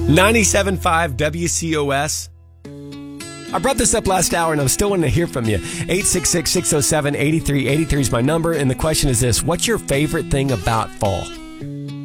97.5 WCOS. I brought this up last hour, and I'm still wanting to hear from you. 866-607-8383 is my number, and the question is this: what's your favorite thing about fall?